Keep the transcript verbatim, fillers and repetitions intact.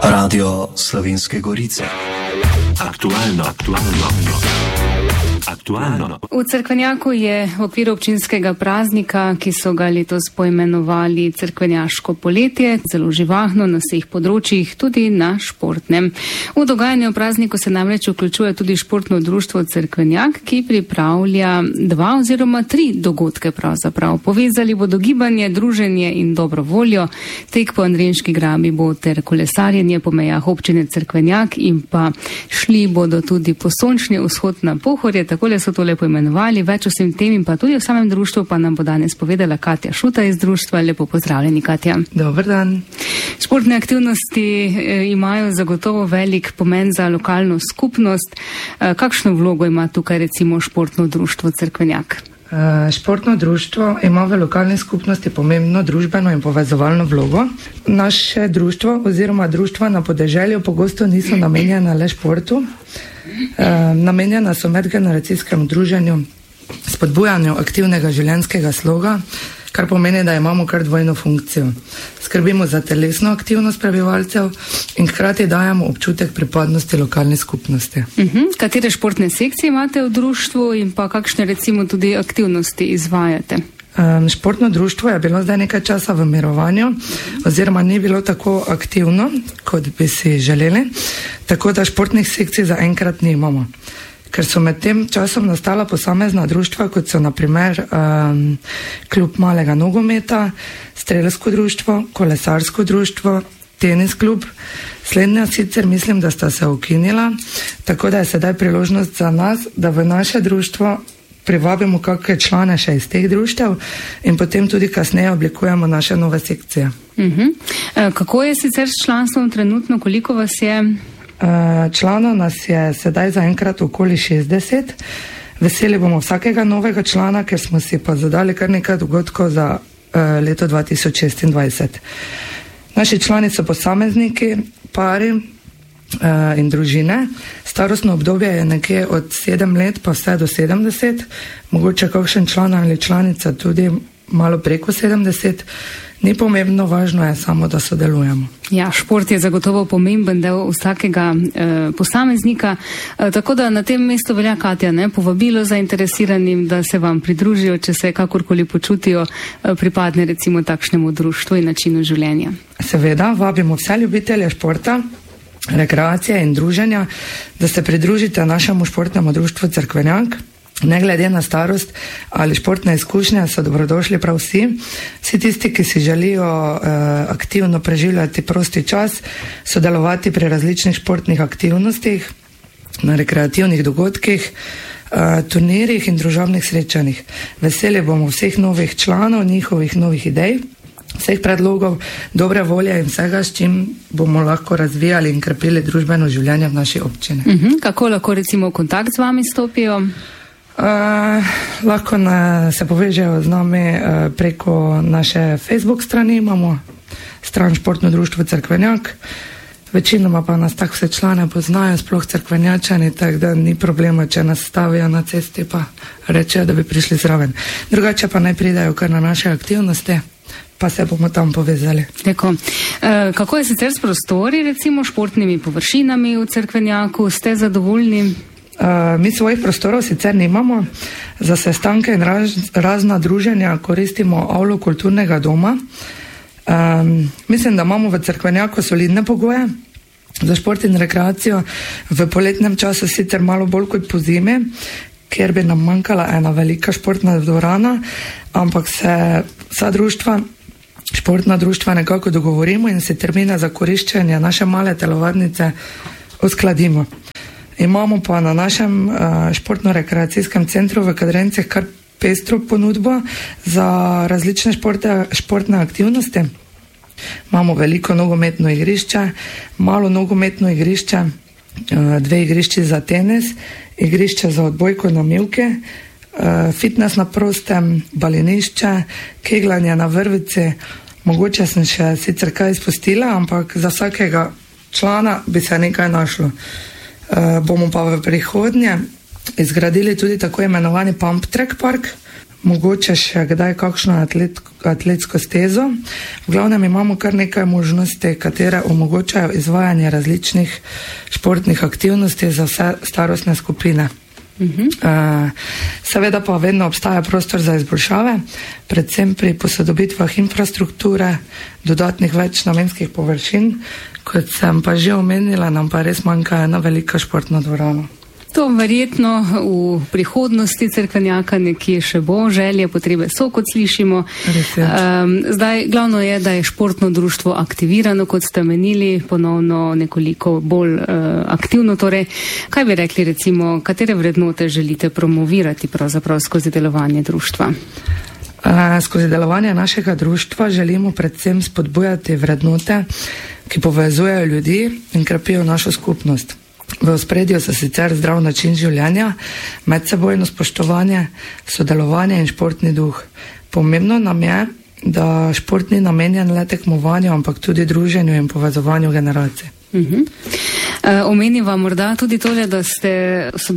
Radio Slovenske Gorice. Aktualno, aktualno, aktualno. V Cerkvenjaku je v okviru občinskega praznika, ki so ga letos poimenovali Cerkvenjaško poletje, zelo živahno na vseh področjih, tudi na športnem. V dogajanje v prazniku se namreč vključuje tudi športno društvo Cerkvenjak, ki pripravlja dva oziroma tri dogodke pravzaprav. Povezali bodo gibanje, druženje in dobro voljo. Tek po Andrinški grabi bo ter kolesarjenje po mejah občine Cerkvenjak in pa šli bodo tudi po sončni vzhod na Pohorje. Takole so tole poimenovali, več o vsem tem in pa tudi o samem društvu pa nam bo danes povedala Katja Šuta iz društva. Lepo pozdravljeni, Katja. Dober dan. Športne aktivnosti eh, imajo zagotovo velik pomen za lokalno skupnost. Eh, kakšno vlogo ima tukaj recimo športno društvo Cerkvenjak? Uh, športno društvo ima v lokalni skupnosti pomembno družbeno in povezovalno vlogo. Naše društvo oziroma društva na podeželju pogosto niso namenjena le športu. Uh, namenjena so medgeneracijskemu druženju, spodbujanju aktivnega življenjskega sloga, kar pomeni, da imamo kar dvojno funkcijo. Skrbimo za telesno aktivnost prebivalcev in hkrati dajemo občutek pripadnosti lokalni skupnosti. Uh-huh. Katere športne sekcije imate v društvu in pa kakšne recimo tudi aktivnosti izvajate? Um, športno društvo je bilo zdaj nekaj časa v mirovanju oziroma ni bilo tako aktivno, kot bi si želeli, tako da športnih sekcij zaenkrat nimamo. Ker so med tem časom nastala posamezna društva, kot so na primer um, klub malega nogometa, strelsko društvo, kolesarsko društvo, tenis klub. Slednja sicer mislim, da sta se ukinila, tako da je sedaj priložnost za nas, da v naše društvo privabimo kakšne člane še iz teh društev in potem tudi kasneje oblikujemo naše nove sekcije. Uh-huh. E, kako je sicer s članstvom trenutno, koliko vas je? Članov nas je sedaj zaenkrat okoli šestdeset. Veseli bomo vsakega novega člana, ker smo si pa zadali kar nekaj dogodkov za uh, leto dva tisoč šestindvajset. Naši člani so posamezniki, pari uh, in družine. Starostno obdobje je nekje od sedem let pa vse do sedemdeset, mogoče kakšen član ali članica tudi malo preko sedemdeset. Ni pomembno, važno je samo, da sodelujemo. Ja, šport je zagotovo pomemben del vsakega eh, posameznika, eh, tako da na tem mestu velja, Katja, ne, povabilo zainteresiranim, da se vam pridružijo, če se kakorkoli počutijo eh, pripadne recimo takšnemu društvu in načinu življenja. Seveda, vabimo vse ljubitelje športa, rekreacije in druženja, da se pridružite našemu športnemu društvu Cerkvenjak. Ne glede na starost ali športne izkušnje so dobrodošli prav vsi. Vsi tisti, ki si želijo eh, aktivno preživljati prosti čas, sodelovati pri različnih športnih aktivnostih, na rekreativnih dogodkih, eh, turnirjih in družabnih srečanjih. Veseli bomo vseh novih članov, njihovih novih idej, vseh predlogov, dobre volje in vsega, s čim bomo lahko razvijali in krepili družbeno življenje v naši občini. Uh-huh. Kako lahko recimo v kontakt z vami stopijo? Uh, lahko na, se povežejo z nami uh, preko naše Facebook strani, imamo stran Športno društvo Cerkvenjak, večinoma pa nas tako vse člane poznajo, sploh Cerkvenjačani, tako da ni problema, če nas stavijo na cesti pa rečejo, da bi prišli zraven. Drugače pa naj pridajo kar na naše aktivnosti, pa se bomo tam povezali. Tako. E, kako je sicer s prostori, recimo športnimi površinami v Cerkvenjaku, ste zadovoljni? Uh, mi svojih prostorov sicer nimamo, za sestanke in raz, razna druženja koristimo avlo kulturnega doma. Um, mislim, da imamo v Cerkvenjaku solidne pogoje za šport in rekreacijo, v poletnem času sicer malo bolj kot po zimi, ker bi nam manjkala ena velika športna dvorana, ampak se vsa društva, športna društva nekako dogovorimo in se termine za koriščenje naše male telovadnice uskladimo. Imamo pa na našem uh, športno-rekreacijskem centru v Kadrencih kar pestro ponudbo za različne športe, športne aktivnosti. Imamo veliko nogometno igrišče, malo nogometno igrišče, uh, dve igrišči za tenis, igrišče za odbojko na mivke, uh, fitness na prostem, balinišče, kegljanje na vrvici. Mogoče sem še sicer kaj izpustila, ampak za vsakega člana bi se nekaj našlo. Uh, bomo pa v prihodnje izgradili tudi tako imenovani Pump Track Park. mogoče še kdaj kakšno atlet, atletsko stezo. V glavnem imamo kar nekaj možnosti, katere omogočajo izvajanje različnih športnih aktivnosti za vse starostne skupine. Uh-huh. Uh, seveda pa vedno obstaja prostor za izboljšave, predvsem pri posodobitvah infrastrukture, dodatnih več namenskih površin. Kot sem pa že omenila, nam pa res manjka ena velika športna dvorana. To verjetno v prihodnosti Cerkvenjaka nekje še bo, želje, potrebe so, kot slišimo. Um, zdaj, glavno je, da je športno društvo aktivirano, kot ste menili, ponovno nekoliko bolj uh, aktivno. Torej, kaj bi rekli, recimo, katere vrednote želite promovirati pravzaprav skozi delovanje društva? Uh, skozi delovanje našega društva želimo predvsem spodbujati vrednote, ki povezujejo ljudi in krepijo našo skupnost. V ospredju so sicer zdrav način življenja, medsebojno spoštovanje, sodelovanje in športni duh. Pomembno nam je, da šport ni namenjen le tekmovanju, ampak tudi druženju in povezovanju generacij. Uh-huh. Uh, omeniva morda tudi tole, da ste